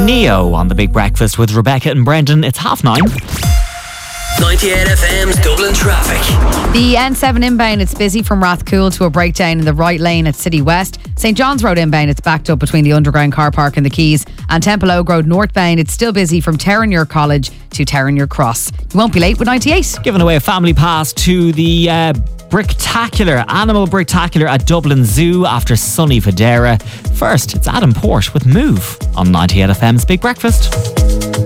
Neo on The Big Breakfast with Rebecca and Brendan. It's 9:30. 98 FM's Dublin traffic. The N7 inbound, it's busy from Rathcoole to a breakdown in the right lane at City West. St John's Road inbound, it's backed up between the underground car park and the Quays. And Temple Oak Road northbound, it's still busy from Terenure College to Terenure Cross. You won't be late with 98. Giving away a family pass to the Animal Bricktacular at Dublin Zoo after sunny Fadera. First, it's Adam Port with Move on 98 FM's Big Breakfast.